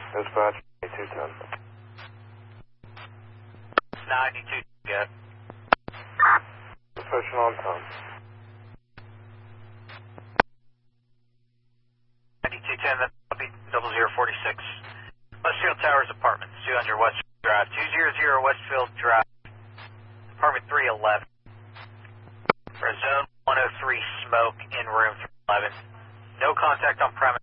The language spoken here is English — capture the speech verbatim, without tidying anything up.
Dispatch, ninety-two ten. ninety-two, good. Sufficient on time. ninety-two ten, that'll be double zero forty-six. Westfield Towers Apartments, two hundred Westfield Drive, two hundred Westfield Drive, apartment three eleven. For zone one oh three smoke in room three eleven. No contact on premise.